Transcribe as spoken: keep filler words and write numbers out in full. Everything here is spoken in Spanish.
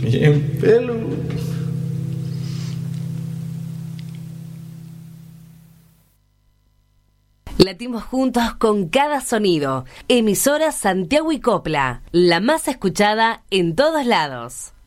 Bien, pelo. Latimos juntos con cada sonido. Emisora Santiago y Copla, la más escuchada en todos lados.